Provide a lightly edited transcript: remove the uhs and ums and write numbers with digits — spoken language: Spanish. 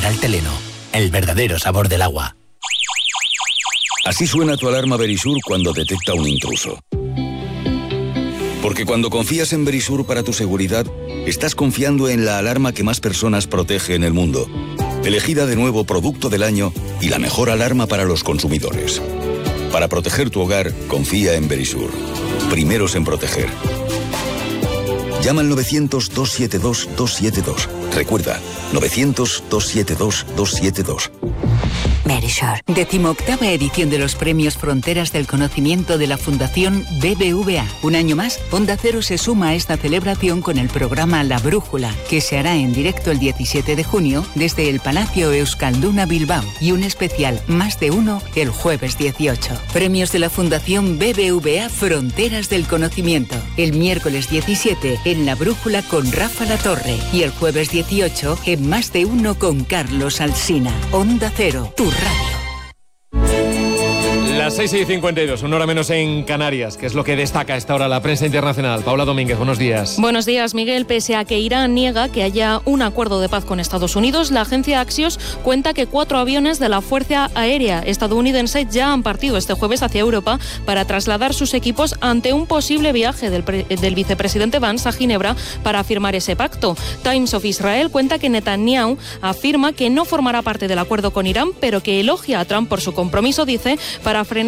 Mineral Teleno, el verdadero sabor del agua. Así suena tu alarma Verisur cuando detecta un intruso. Porque cuando confías en Verisur para tu seguridad, estás confiando en la alarma que más personas protege en el mundo. Elegida de nuevo Producto del Año y la mejor alarma para los consumidores. Para proteger tu hogar, confía en Verisur. Primeros en proteger. Llama al 900-272-272. Recuerda, 900-272-272. Verisur. 18ª edición de los Premios Fronteras del Conocimiento de la Fundación BBVA. Un año más, Onda Cero se suma a esta celebración con el programa La Brújula, que se hará en directo el 17 de junio desde el Palacio Euskalduna Bilbao, y un especial Más de Uno el jueves 18. Premios de la Fundación BBVA Fronteras del Conocimiento. El miércoles 17 en La Brújula con Rafa Latorre y el jueves 18 en Más de Uno con Carlos Alsina. Onda Cero, tu radio. Las 6:52, una hora menos en Canarias, que es lo que destaca a esta hora la prensa internacional. Paula Domínguez, buenos días. Buenos días, Miguel. Pese a que Irán niega que haya un acuerdo de paz con Estados Unidos, la agencia Axios cuenta que 4 aviones de la Fuerza Aérea estadounidense ya han partido este jueves hacia Europa para trasladar sus equipos ante un posible viaje del vicepresidente Vance a Ginebra para firmar ese pacto. Times of Israel cuenta que Netanyahu afirma que no formará parte del acuerdo con Irán, pero que elogia a Trump por su compromiso, dice, para frenar